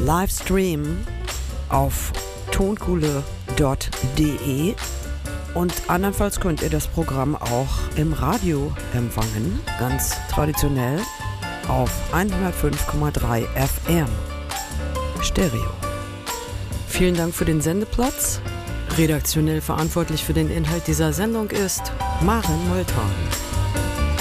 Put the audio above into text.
Livestream auf tonkuhle.de und andernfalls könnt ihr das Programm auch im Radio empfangen, ganz traditionell auf 105,3 FM Stereo. Vielen Dank für den Sendeplatz. Redaktionell verantwortlich für den Inhalt dieser Sendung ist Maren Moltan.